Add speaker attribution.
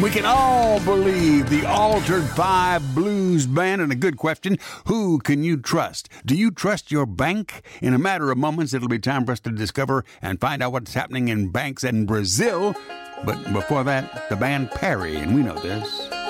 Speaker 1: We can all believe the Altered Five Blues Band. And a good question, who can you trust? Do you trust your bank? In a matter of moments, it'll be time for us to discover and find out what's happening in banks in Brazil. But before that, the band Perry, and we know this.